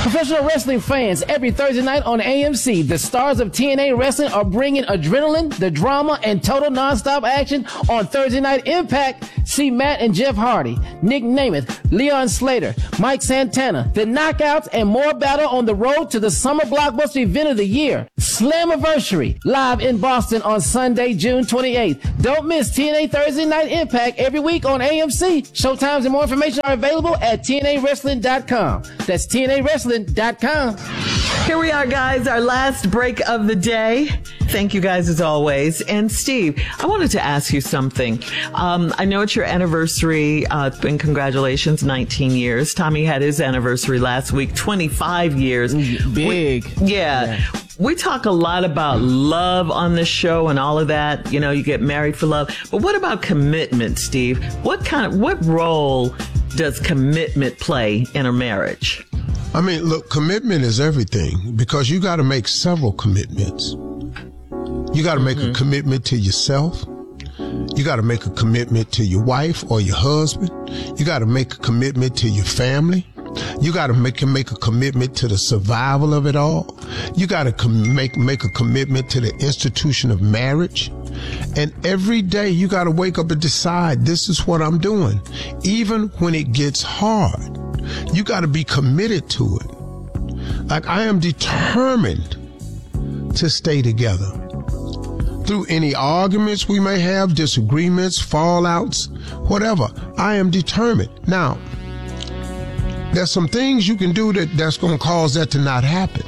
Professional wrestling fans, every Thursday night on AMC, the stars of TNA Wrestling are bringing adrenaline, the drama, and total nonstop action on Thursday Night Impact. See Matt and Jeff Hardy, Nick Namath, Leon Slater, Mike Santana, the Knockouts, and more battle on the road to the summer blockbuster event of the year, Slammiversary, live in Boston on Sunday, June 28th. Don't miss TNA Thursday Night Impact every week on AMC. Showtimes and more information are available at TNAWrestling.com. That's TNAWrestling.com. Here we are, guys, our last break of the day. Thank you guys as always. And Steve, I wanted to ask you something. I know it's your anniversary, and congratulations, 19 years. Tommy had his anniversary last week, 25 years. Big. Yeah. We talk a lot about love on this show and all of that. You know, you get married for love. But what about commitment, Steve? What role does commitment play in a marriage? I mean, look, commitment is everything because you got to make several commitments. You got to make a commitment to yourself. You got to make a commitment to your wife or your husband. You got to make a commitment to your family. You got to make a commitment to the survival of it all. You got to make a commitment to the institution of marriage. And every day you got to wake up and decide, this is what I'm doing. Even when it gets hard, you got to be committed to it. Like, I am determined to stay together. Through any arguments we may have, disagreements, fallouts, whatever, I am determined. Now, there's some things you can do that's going to cause that to not happen.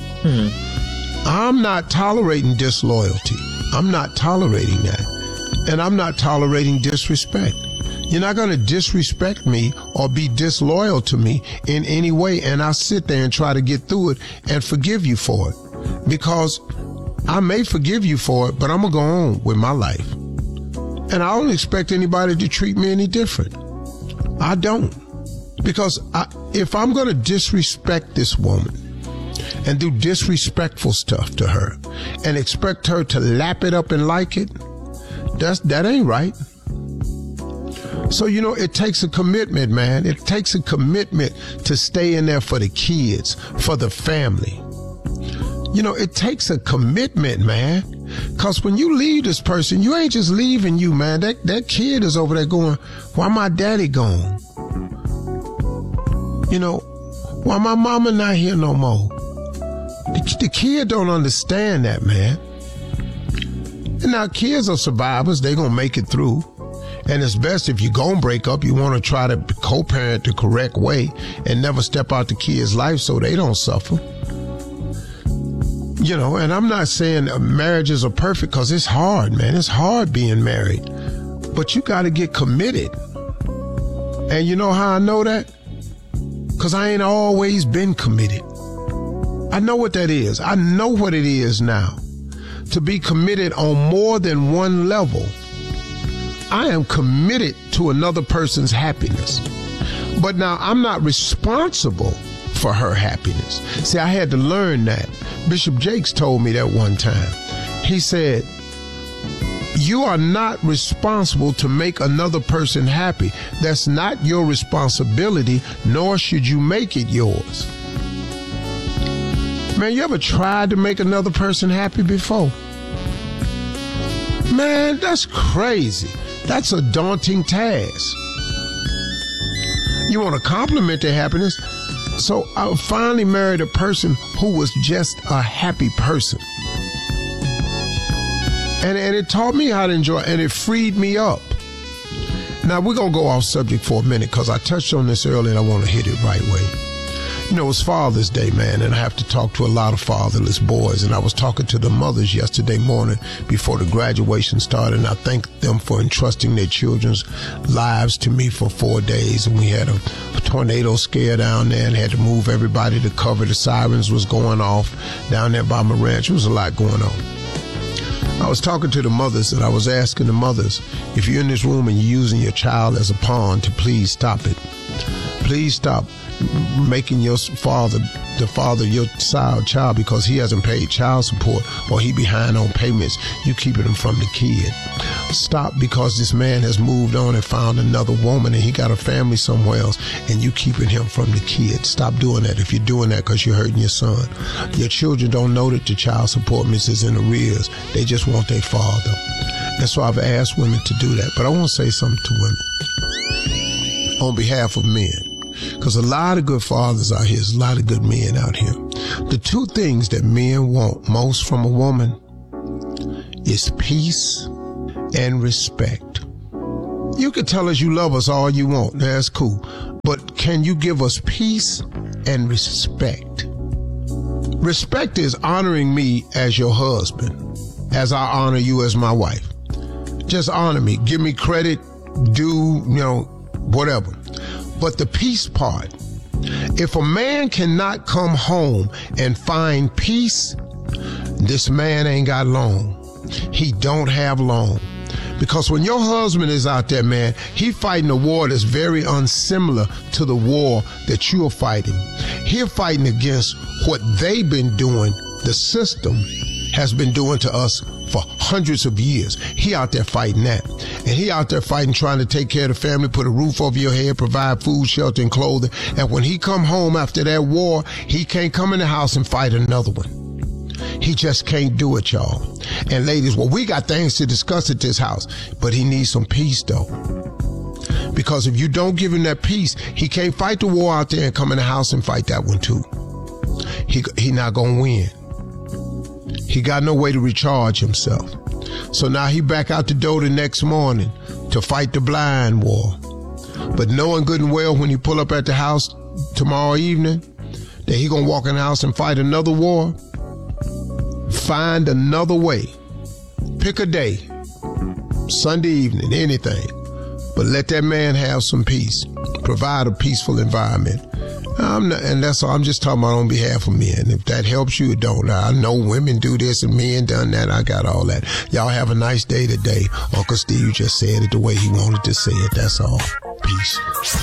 I'm not tolerating disloyalty. I'm not tolerating that. And I'm not tolerating disrespect. You're not going to disrespect me or be disloyal to me in any way. And I'll sit there and try to get through it and forgive you for it. Because I may forgive you for it, but I'm going to go on with my life. And I don't expect anybody to treat me any different. I don't. Because if I'm going to disrespect this woman and do disrespectful stuff to her and expect her to lap it up and like it, that ain't right. So, you know, it takes a commitment, man. It takes a commitment to stay in there for the kids, for the family. You know, it takes a commitment, man. Because when you leave this person, you ain't just leaving you, man. That kid is over there going, why my daddy gone? You know, why my mama not here no more? The kid don't understand that, man. And now kids are survivors. They gonna make it through. And it's best if you gonna break up, you want to try to co-parent the correct way and never step out the kid's life so they don't suffer. You know, and I'm not saying marriages are perfect because it's hard, man. It's hard being married. But you got to get committed. And you know how I know that? Because I ain't always been committed. I know what that is. I know what it is now. To be committed on more than one level. I am committed to another person's happiness. But now I'm not responsible for her happiness. See, I had to learn that. Bishop Jakes told me that one time. He said, you are not responsible to make another person happy. That's not your responsibility, nor should you make it yours. Man, you ever tried to make another person happy before? Man, that's crazy. That's a daunting task. You want to compliment their happiness. So I finally married a person who was just a happy person. And it taught me how to enjoy, and it freed me up. Now, we're going to go off subject for a minute because I touched on this earlier and I want to hit it right way. You know, it's Father's Day, man, and I have to talk to a lot of fatherless boys. And I was talking to the mothers yesterday morning before the graduation started, and I thanked them for entrusting their children's lives to me for 4 days. And we had a tornado scare down there and had to move everybody to cover. The sirens was going off down there by my ranch. There was a lot going on. I was talking to the mothers, and I was asking the mothers, if you're in this room and you're using your child as a pawn, to please stop it. Please stop. making your father the father of your child because he hasn't paid child support or he behind on payments. You keeping him from the kid. Stop because this man has moved on and found another woman and he got a family somewhere else and you keeping him from the kid. Stop doing that if you're doing that because you're hurting your son. Your children don't know that the child support is in arrears. They just want their father. That's why I've asked women to do that. But I want to say something to women on behalf of men. Because a lot of good fathers out here, there's a lot of good men out here. The two things that men want most from a woman is peace and respect. You can tell us you love us all you want. That's cool. But can you give us peace and respect? Respect is honoring me as your husband, as I honor you as my wife. Just honor me. Give me credit, whatever. But the peace part, if a man cannot come home and find peace, this man ain't got long. He don't have long. Because when your husband is out there, man, he fighting a war that's very unsimilar to the war that you're fighting. He's fighting against what they've been doing, the system has been doing to us for hundreds of years. He out there fighting that. And he out there fighting, trying to take care of the family, put a roof over your head, provide food, shelter, and clothing. And when he come home after that war, he can't come in the house and fight another one. He just can't do it, y'all. And ladies, well, we got things to discuss at this house, but he needs some peace, though. Because if you don't give him that peace, he can't fight the war out there and come in the house and fight that one, too. He not gonna win. He got no way to recharge himself. So now he back out the door the next morning to fight the blind war. But knowing good and well when he pull up at the house tomorrow evening that he gonna walk in the house and fight another war, find another way. Pick a day, Sunday evening, anything. But let that man have some peace. Provide a peaceful environment. And that's all. I'm just talking about on behalf of men. If that helps you, it don't. I know women do this and men done that. I got all that. Y'all have a nice day today. Uncle Steve just said it the way he wanted to say it. That's all. Peace.